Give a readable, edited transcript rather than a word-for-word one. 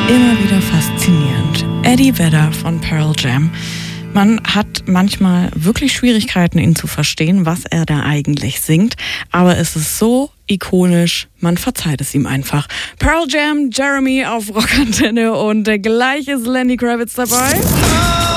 Immer wieder faszinierend. Eddie Vedder von Pearl Jam. Man hat manchmal wirklich Schwierigkeiten, ihn zu verstehen, was er da eigentlich singt. Aber es ist so ikonisch, man verzeiht es ihm einfach. Pearl Jam, Jeremy auf Rockantenne und gleich ist Lenny Kravitz dabei.